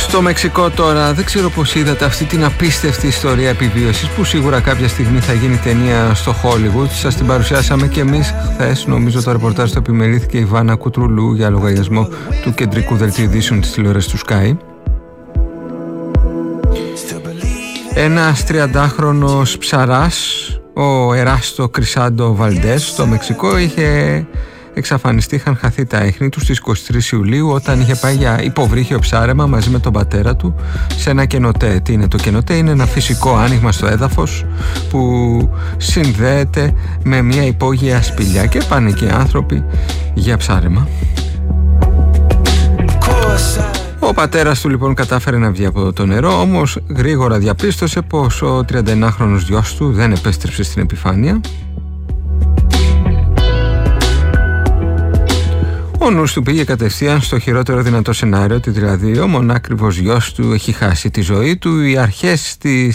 Στο Μεξικό τώρα, δεν ξέρω πως είδατε αυτή την απίστευτη ιστορία επιβίωσης που σίγουρα κάποια στιγμή θα γίνει ταινία στο Hollywood. Σας την παρουσιάσαμε και εμείς χθες. Νομίζω το ρεπορτάζ το επιμελήθηκε η Βάνα Κουτρουλού για λογαριασμό του κεντρικού δελτίου ειδήσεων της τηλεόρασης του Sky. Ένας 30χρονος ψαράς, ο Εράστο Κρισάντο Βαλντές, στο Μεξικό είχε εξαφανιστεί. Είχαν χαθεί τα ίχνη του στις 23 Ιουλίου όταν είχε πάει για υποβρύχιο ψάρεμα μαζί με τον πατέρα του σε ένα κενοτέ. Τι είναι το κενοτέ? Είναι ένα φυσικό άνοιγμα στο έδαφος που συνδέεται με μια υπόγεια σπηλιά και πάνε και άνθρωποι για ψάρεμα. Ο πατέρας του λοιπόν κατάφερε να βγει από το νερό, όμως γρήγορα διαπίστωσε πως ο 31χρονος γιος του δεν επέστρεψε στην επιφάνεια. Ο νους του πήγε κατευθείαν στο χειρότερο δυνατό σενάριο, ότι δηλαδή ο μονάκριβος γιος του έχει χάσει τη ζωή του. Οι αρχές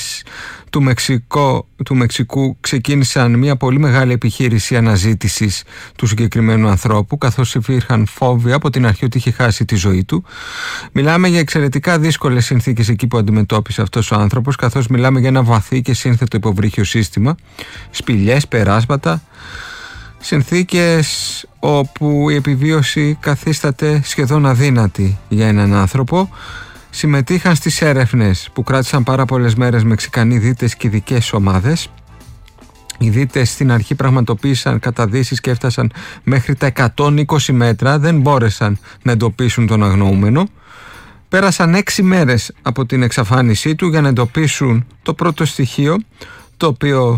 του Μεξικού ξεκίνησαν μια πολύ μεγάλη επιχείρηση αναζήτησης του συγκεκριμένου ανθρώπου, καθώς υπήρχαν φόβοι από την αρχή ότι είχε χάσει τη ζωή του. Μιλάμε για εξαιρετικά δύσκολες συνθήκες εκεί που αντιμετώπισε αυτός ο άνθρωπος, καθώς μιλάμε για ένα βαθύ και σύνθετο υποβρύχιο σύστημα, σπηλιές, περάσματα, συνθήκες όπου η επιβίωση καθίσταται σχεδόν αδύνατη για έναν άνθρωπο. Συμμετείχαν στις έρευνες που κράτησαν πάρα πολλές μέρες Μεξικανοί δίτες και ειδικές ομάδες. Οι δίτες στην αρχή πραγματοποίησαν καταδύσεις και έφτασαν μέχρι τα 120 μέτρα, δεν μπόρεσαν να εντοπίσουν τον αγνοούμενο. Πέρασαν 6 μέρες από την εξαφάνισή του για να εντοπίσουν το πρώτο στοιχείο, το οποίο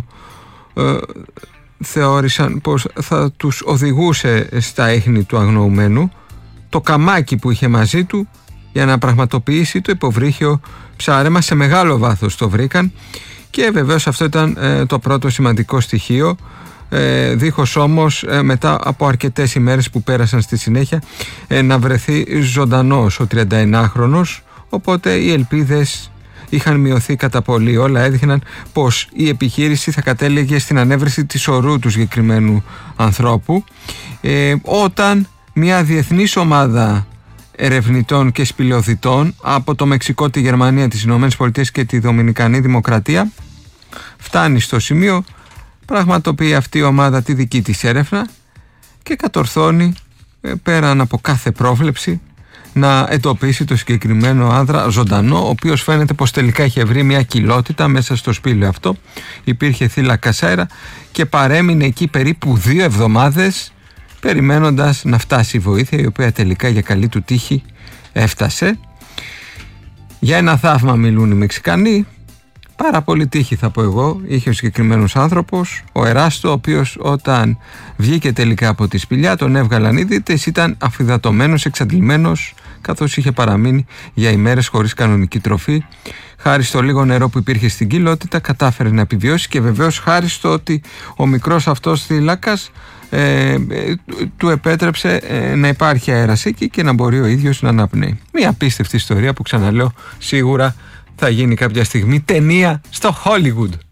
θεώρησαν πως θα τους οδηγούσε στα ίχνη του αγνοουμένου, το καμάκι που είχε μαζί του για να πραγματοποιήσει το υποβρύχιο ψάρεμα. Σε μεγάλο βάθος το βρήκαν και βεβαίως αυτό ήταν το πρώτο σημαντικό στοιχείο, δίχως όμως μετά από αρκετές ημέρες που πέρασαν στη συνέχεια να βρεθεί ζωντανός ο 31χρονος, οπότε οι ελπίδες είχαν μειωθεί κατά πολύ. Όλα έδειχναν πως η επιχείρηση θα κατέληγε στην ανέβρεση της ορού του συγκεκριμένου ανθρώπου, όταν μια διεθνής ομάδα ερευνητών και σπηλαιοδυτών από το Μεξικό, τη Γερμανία, τις Ηνωμένες Πολιτείες και τη Δομινικανή Δημοκρατία φτάνει στο σημείο, πραγματοποιεί αυτή η ομάδα τη δική της έρευνα και κατορθώνει πέραν από κάθε πρόβλεψη να εντοπίσει το συγκεκριμένο άνδρα ζωντανό, ο οποίος φαίνεται πως τελικά είχε βρει μια κοιλότητα μέσα στο σπήλαιο αυτό. Υπήρχε θύλακα αέρα και παρέμεινε εκεί περίπου 2 εβδομάδες περιμένοντας να φτάσει η βοήθεια, η οποία τελικά για καλή του τύχη έφτασε. Για ένα θαύμα μιλούν οι Μεξικανοί. Πάρα πολύ τύχη θα πω εγώ είχε ο συγκεκριμένος άνθρωπος, ο Εράστο, ο οποίος όταν βγήκε τελικά από τη σπηλιά τον έβγαλαν οι δίτες, ήταν αφυδατωμένος, εξαντλημένος, καθώς είχε παραμείνει για ημέρες χωρίς κανονική τροφή. Χάρη στο λίγο νερό που υπήρχε στην κοιλότητα κατάφερε να επιβιώσει και βεβαίως χάρη στο ότι ο μικρός αυτός θύλακας του επέτρεψε να υπάρχει αέρας εκεί και να μπορεί ο ίδιος να αναπνέει. Μια απίστευτη ιστορία που, ξαναλέω, σίγουρα θα γίνει κάποια στιγμή ταινία στο Hollywood.